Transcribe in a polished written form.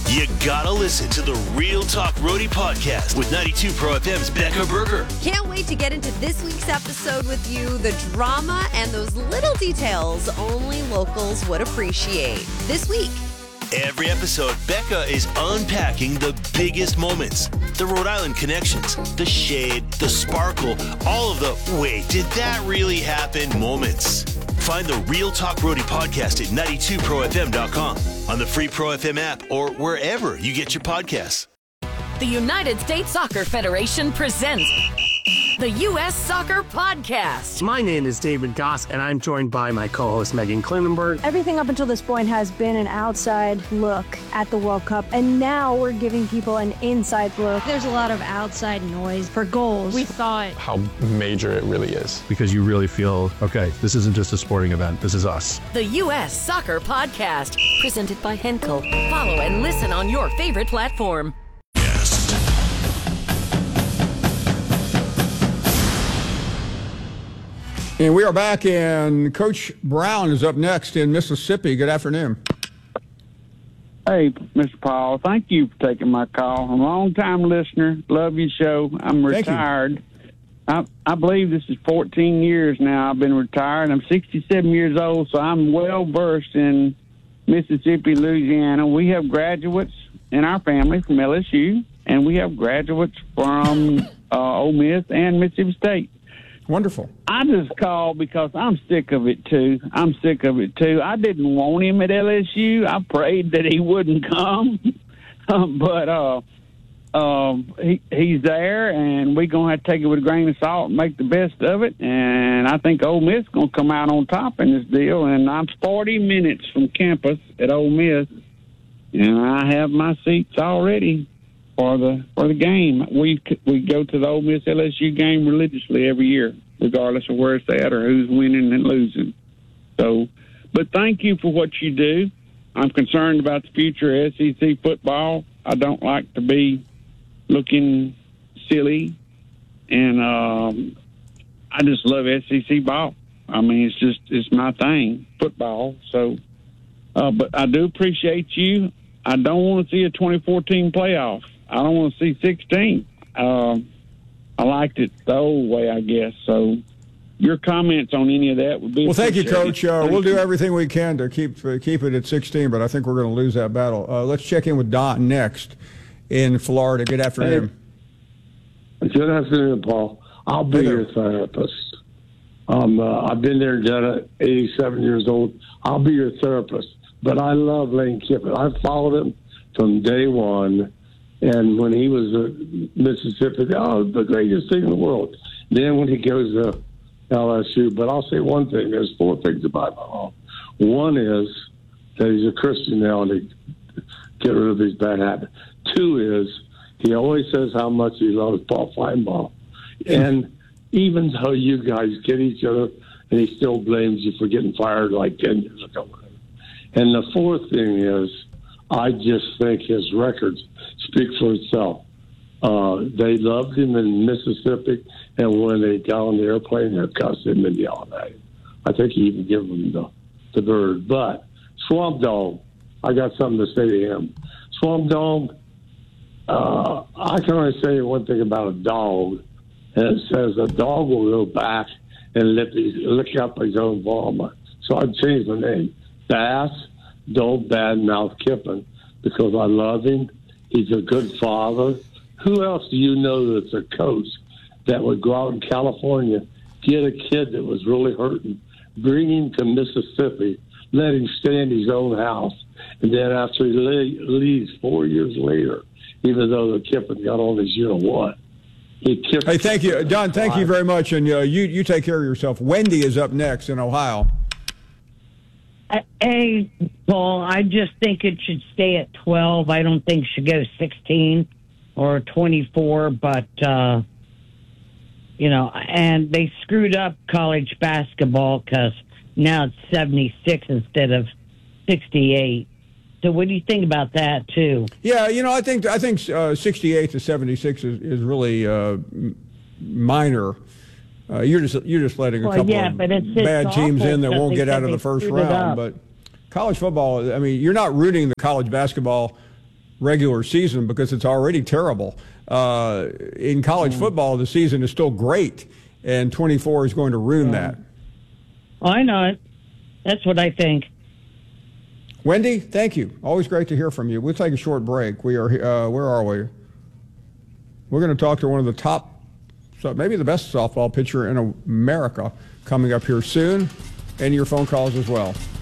You gotta listen to the Real Talk Roadie podcast with 92 Pro FM's Becca Berger. Can't wait to get into this week's episode with you. The drama and those little details only locals would appreciate. This week. Every episode, Becca is unpacking the biggest moments. The Rhode Island connections, the shade, the sparkle, all of the wait, did that really happen moments. Find the Real Talk Roadie podcast at 92profm.com, on the free Pro FM app, or wherever you get your podcasts. The United States Soccer Federation presents the U.S. Soccer Podcast. My name is David Goss, and I'm joined by my co-host Megan Klinenberg. Everything up until this point has been an outside look at the World Cup, and now we're giving people an inside look. There's a lot of outside noise for goals. We saw it. How major it really is. Because you really feel, okay, this isn't just a sporting event, this is us. The U.S. Soccer Podcast, presented by Henkel. Follow and listen on your favorite platform. And we are back, and Coach Brown is up next in Mississippi. Good afternoon. Hey, Mr. Paul, thank you for taking my call. I'm a long-time listener. Love your show. I'm retired. I believe this is 14 years now I've been retired. I'm 67 years old, so I'm well-versed in Mississippi, Louisiana. We have graduates in our family from LSU, and we have graduates from Ole Miss and Mississippi State. Wonderful. I just called because I'm sick of it, too. I didn't want him at LSU. I prayed that he wouldn't come. But he's there, and we're going to have to take it with a grain of salt and make the best of it. And I think Ole Miss is going to come out on top in this deal. And I'm 40 minutes from campus at Ole Miss, and I have my seats already for the game. We go to the Ole Miss LSU game religiously every year, regardless of where it's at or who's winning and losing. So, but thank you for what you do. I'm concerned about the future of SEC football. I don't like to be looking silly, and I just love SEC ball. I mean, it's my thing, football. So, but I do appreciate you. I don't want to see a 2014 playoff. I don't want to see 16. I liked it the old way, I guess. So your comments on any of that would be well. Thank you, Coach. We'll do everything we can to keep it at 16, but I think we're going to lose that battle. Let's check in with Don next in Florida. Good afternoon. Hey. Good afternoon, Paul. I'll be your therapist. I've been there and done it, 87 years old. I'll be your therapist. But I love Lane Kiffin. I followed him from day one. And when he was at Mississippi, the greatest thing in the world. Then when he goes to LSU, but I'll say one thing. There's four things about him. One is that he's a Christian now and he get rid of his bad habit. Two is he always says how much he loves Paul Feinbaum. And even though you guys get each other, and he still blames you for getting fired like 10 years ago. And the fourth thing is I just think his records speak for itself. They loved him in Mississippi, and when they got on the airplane, they cussed him and yelled at him. I think he even gave him the bird. But Swamp Dog, I got something to say to him. Swamp Dog, I can only say one thing about a dog, and it says a dog will go back and lick up his own vomit. So I've changed my name. Bass, don't badmouth Kiffin, because I love him. He's a good father. Who else do you know that's a coach that would go out in California, get a kid that was really hurting, bring him to Mississippi, let him stay in his own house, and then after he leaves 4 years later, even though the Kiffin got on his what? Hey, thank you, Don. Thank you very much, and you take care of yourself. Wendy is up next in Ohio. Hey, Paul, I just think it should stay at 12. I don't think it should go 16 or 24, but, and they screwed up college basketball because now it's 76 instead of 68. So what do you think about that, too? Yeah, I think 68 to 76 is really minor. You're just letting a couple of bad teams in that won't get out of the first round. But college football, I mean, you're not rooting the college basketball regular season because it's already terrible. In college football, the season is still great, and 24 is going to ruin that. I know it. That's what I think. Wendy, thank you. Always great to hear from you. We'll take a short break. We are where are we? We're going to talk to one of the top, maybe the best softball pitcher in America coming up here soon, and your phone calls as well.